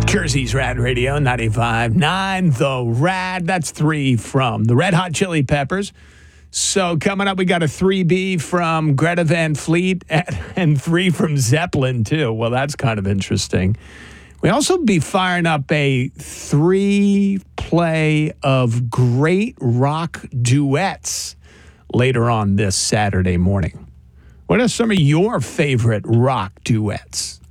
Jersey's Rad Radio 95.9 The Rad. That's 3 from the Red Hot Chili Peppers. So coming up, we got a 3B from Greta Van Fleet and 3 from Zeppelin, too. Well, that's kind of interesting. We also be firing up a 3-play of great rock duets later on this Saturday morning. What are some of your favorite rock duets?